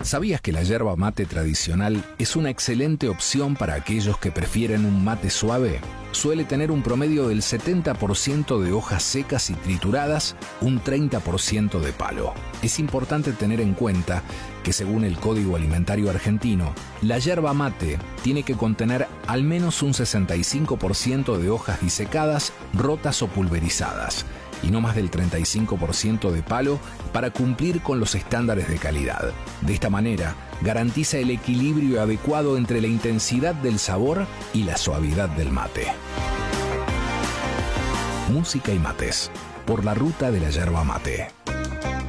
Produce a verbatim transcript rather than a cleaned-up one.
¿Sabías que la yerba mate tradicional es una excelente opción para aquellos que prefieren un mate suave? Suele tener un promedio del setenta por ciento de hojas secas y trituradas, un treinta por ciento de palo. Es importante tener en cuenta que según el Código Alimentario Argentino, la yerba mate tiene que contener al menos un sesenta y cinco por ciento de hojas disecadas, rotas o pulverizadas, y no más del treinta y cinco por ciento de palo para cumplir con los estándares de calidad. De esta manera, garantiza el equilibrio adecuado entre la intensidad del sabor y la suavidad del mate. Música y mates, por la ruta de la yerba mate.